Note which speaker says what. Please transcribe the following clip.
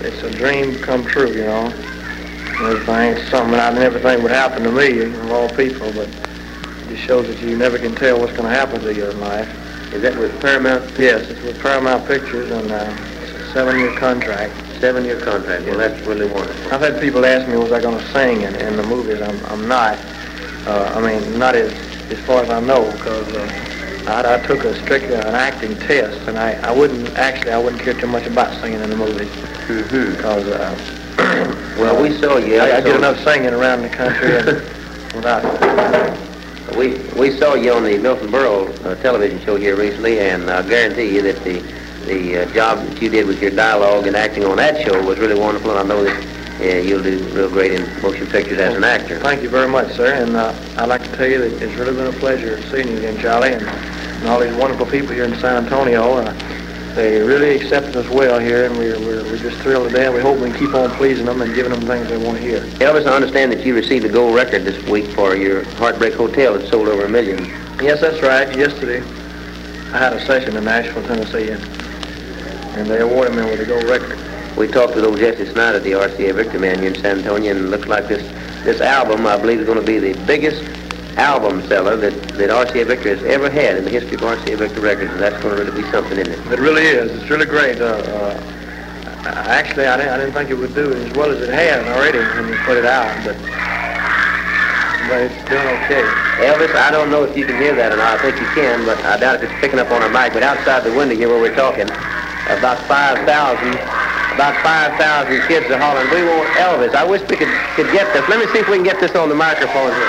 Speaker 1: it's a dream come true, you know. Everything, something I never think would happen to me, of all people, but it just shows that you never can tell what's going to happen to you in life.
Speaker 2: Is that with Paramount?
Speaker 1: Yes, it's with Paramount Pictures, and it's a 7-year contract.
Speaker 2: 7-year contract. Well, that's really wonderful.
Speaker 1: I've had people ask me, was I going to sing in the movies? I'm not. I mean, not as far as I know, because I took a strict an acting test, and I wouldn't care too much about singing in the movies. Because
Speaker 2: well, we saw you.
Speaker 1: I get enough singing around the country and without.
Speaker 2: We saw you on the Milton Berle television show here recently, and I guarantee you that the job that you did with your dialogue and acting on that show was really wonderful, and I know that you'll do real great in motion pictures as an actor.
Speaker 1: Thank you very much, sir, and I'd like to tell you that it's really been a pleasure seeing you again, Charlie, and all these wonderful people here in San Antonio. They really accepted us well here, and we're just thrilled to death. We hope we can keep on pleasing them and giving them things they want to hear.
Speaker 2: Elvis, I understand that you received a gold record this week for your Heartbreak Hotel that sold over 1 million.
Speaker 1: Yes, that's right. Yesterday, I had a session in Nashville, Tennessee, and they awarded me with a gold record.
Speaker 2: We talked with old Jesse Snyder, the RCA Victor man here in San Antonio, and it looks like this album, I believe, is going to be the biggest album seller that RCA Victor has ever had in the history of RCA Victor Records, and that's going to really be something, isn't it?
Speaker 1: It really is. It's really great. Actually, I didn't think it would do as well as it has already when you put it out, but it's doing okay.
Speaker 2: Elvis, I don't know if you can hear that or not. I think you can, but I doubt if it's picking up on our mic. But outside the window here where we're talking, about 5,000 kids are hollering, "We want Elvis." I wish we could get this. Let me see if we can get this on the microphone here.